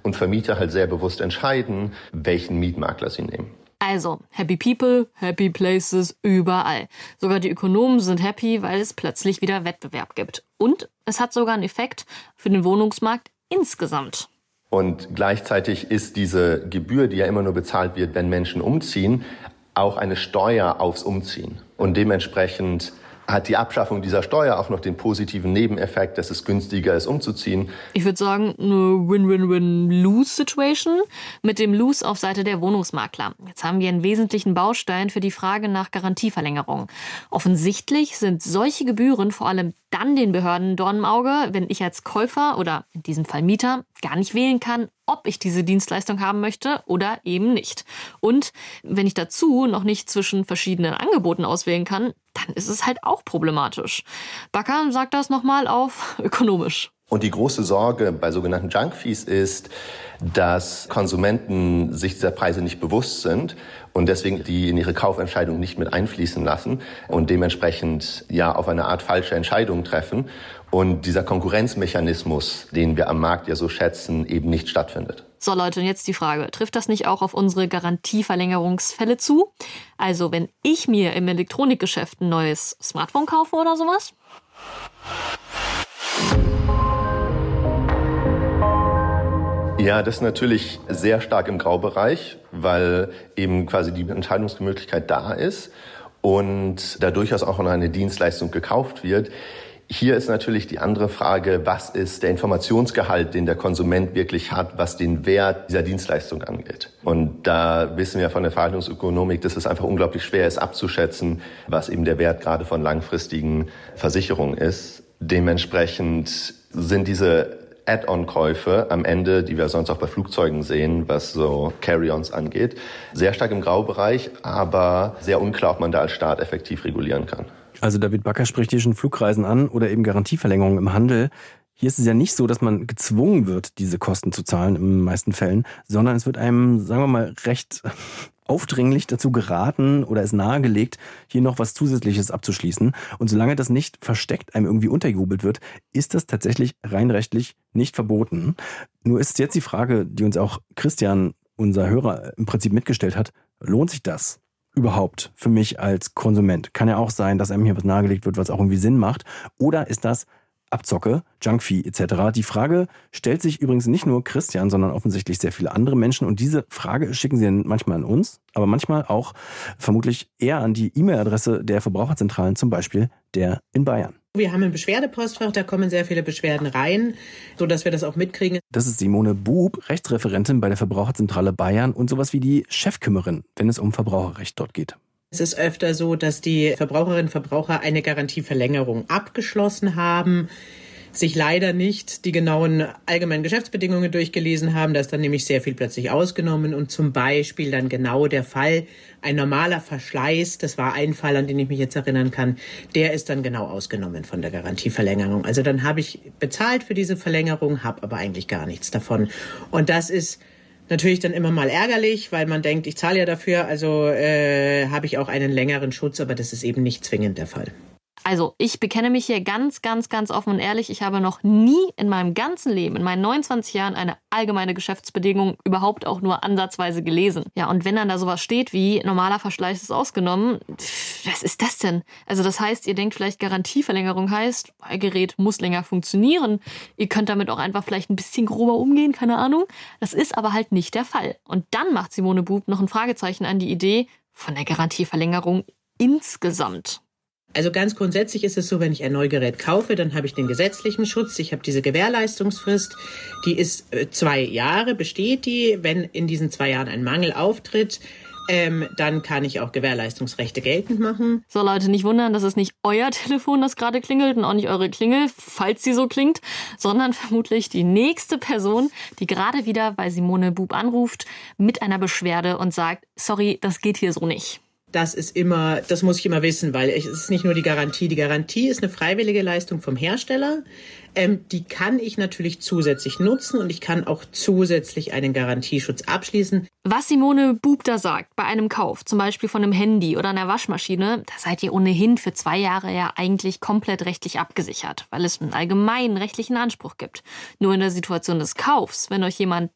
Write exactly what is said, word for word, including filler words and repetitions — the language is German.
und Vermieter halt sehr bewusst entscheiden, welchen Mietmakler sie nehmen. Also, happy people, happy places, überall. Sogar die Ökonomen sind happy, weil es plötzlich wieder Wettbewerb gibt. Und es hat sogar einen Effekt für den Wohnungsmarkt insgesamt. Und gleichzeitig ist diese Gebühr, die ja immer nur bezahlt wird, wenn Menschen umziehen, auch eine Steuer aufs Umziehen. Und dementsprechend hat die Abschaffung dieser Steuer auch noch den positiven Nebeneffekt, dass es günstiger ist, umzuziehen. Ich würde sagen, eine Win-Win-Win-Lose-Situation mit dem Lose auf Seite der Wohnungsmakler. Jetzt haben wir einen wesentlichen Baustein für die Frage nach Garantieverlängerung. Offensichtlich sind solche Gebühren vor allem dann den Behörden ein Dorn im Auge, wenn ich als Käufer oder in diesem Fall Mieter gar nicht wählen kann, ob ich diese Dienstleistung haben möchte oder eben nicht. Und wenn ich dazu noch nicht zwischen verschiedenen Angeboten auswählen kann, dann ist es halt auch problematisch. Bakker sagt das nochmal auf ökonomisch. Und die große Sorge bei sogenannten Junk-Fees ist, dass Konsumenten sich dieser Preise nicht bewusst sind und deswegen die in ihre Kaufentscheidung nicht mit einfließen lassen und dementsprechend ja auf eine Art falsche Entscheidung treffen und dieser Konkurrenzmechanismus, den wir am Markt ja so schätzen, eben nicht stattfindet. So Leute, und jetzt die Frage, trifft das nicht auch auf unsere Garantieverlängerungsfälle zu? Also wenn ich mir im Elektronikgeschäft ein neues Smartphone kaufe oder sowas? Ja, das ist natürlich sehr stark im Graubereich, weil eben quasi die Entscheidungsmöglichkeit da ist und da durchaus auch noch eine Dienstleistung gekauft wird. Hier ist natürlich die andere Frage, was ist der Informationsgehalt, den der Konsument wirklich hat, was den Wert dieser Dienstleistung angeht. Und da wissen wir von der Verhaltensökonomik, dass es einfach unglaublich schwer ist abzuschätzen, was eben der Wert gerade von langfristigen Versicherungen ist. Dementsprechend sind diese Add-on-Käufe am Ende, die wir sonst auch bei Flugzeugen sehen, was so Carry-ons angeht, sehr stark im Graubereich, aber sehr unklar, ob man da als Staat effektiv regulieren kann. Also David Bakker spricht hier schon Flugreisen an oder eben Garantieverlängerungen im Handel. Hier ist es ja nicht so, dass man gezwungen wird, diese Kosten zu zahlen in den meisten Fällen, sondern es wird einem, sagen wir mal, recht aufdringlich dazu geraten oder es nahegelegt, hier noch was Zusätzliches abzuschließen. Und solange das nicht versteckt einem irgendwie untergejubelt wird, ist das tatsächlich rein rechtlich nicht verboten. Nur ist jetzt die Frage, die uns auch Christian, unser Hörer, im Prinzip mitgestellt hat, lohnt sich das überhaupt für mich als Konsument? Kann ja auch sein, dass einem hier was nahegelegt wird, was auch irgendwie Sinn macht. Oder ist das Abzocke, Junkfee et cetera? Die Frage stellt sich übrigens nicht nur Christian, sondern offensichtlich sehr viele andere Menschen. Und diese Frage schicken sie dann manchmal an uns, aber manchmal auch vermutlich eher an die E-Mail-Adresse der Verbraucherzentralen, zum Beispiel der in Bayern. Wir haben ein Beschwerdepostfach, da kommen sehr viele Beschwerden rein, sodass wir das auch mitkriegen. Das ist Simone Bub, Rechtsreferentin bei der Verbraucherzentrale Bayern und sowas wie die Chefkümmerin, wenn es um Verbraucherrecht dort geht. Es ist öfter so, dass die Verbraucherinnen und Verbraucher eine Garantieverlängerung abgeschlossen haben, sich leider nicht die genauen allgemeinen Geschäftsbedingungen durchgelesen haben. Da ist dann nämlich sehr viel plötzlich ausgenommen und zum Beispiel dann genau der Fall, ein normaler Verschleiß, das war ein Fall, an den ich mich jetzt erinnern kann, der ist dann genau ausgenommen von der Garantieverlängerung. Also dann habe ich bezahlt für diese Verlängerung, habe aber eigentlich gar nichts davon. Und das ist natürlich dann immer mal ärgerlich, weil man denkt, ich zahle ja dafür, also äh, habe ich auch einen längeren Schutz, aber das ist eben nicht zwingend der Fall. Also, ich bekenne mich hier ganz, ganz, ganz offen und ehrlich. Ich habe noch nie in meinem ganzen Leben, in meinen neunundzwanzig Jahren, eine allgemeine Geschäftsbedingung überhaupt auch nur ansatzweise gelesen. Ja, und wenn dann da sowas steht wie normaler Verschleiß ist ausgenommen, was ist das denn? Also das heißt, ihr denkt vielleicht, Garantieverlängerung heißt, euer Gerät muss länger funktionieren. Ihr könnt damit auch einfach vielleicht ein bisschen grober umgehen, keine Ahnung. Das ist aber halt nicht der Fall. Und dann macht Simone Bub noch ein Fragezeichen an die Idee von der Garantieverlängerung insgesamt. Also ganz grundsätzlich ist es so, wenn ich ein Neugerät kaufe, dann habe ich den gesetzlichen Schutz. Ich habe diese Gewährleistungsfrist, die ist äh, zwei Jahre, besteht die. Wenn in diesen zwei Jahren ein Mangel auftritt, ähm, dann kann ich auch Gewährleistungsrechte geltend machen. So Leute, nicht wundern, das ist nicht euer Telefon, das gerade klingelt und auch nicht eure Klingel, falls sie so klingt, sondern vermutlich die nächste Person, die gerade wieder bei Simone Bub anruft mit einer Beschwerde und sagt, sorry, das geht hier so nicht. Das ist immer, das muss ich immer wissen, weil es ist nicht nur die Garantie. Die Garantie ist eine freiwillige Leistung vom Hersteller. Ähm, die kann ich natürlich zusätzlich nutzen und ich kann auch zusätzlich einen Garantieschutz abschließen. Was Simone Bub da sagt, bei einem Kauf, zum Beispiel von einem Handy oder einer Waschmaschine, da seid ihr ohnehin für zwei Jahre ja eigentlich komplett rechtlich abgesichert, weil es einen allgemeinen rechtlichen Anspruch gibt. Nur in der Situation des Kaufs, wenn euch jemand